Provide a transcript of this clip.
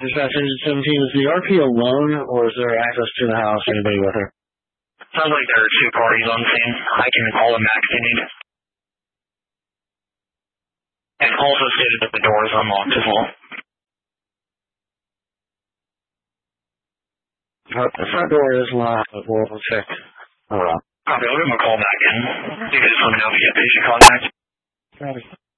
Dispatch Engine 17, is the RP alone, or is there access to the house? Anybody with her? Sounds like there are two parties on scene. I can call them back if you need. And also stated that the door is unlocked as well. The front door is locked, but we'll check. Copy, I'll give him a call back in. You can just let me know if you get patient contact. Copy.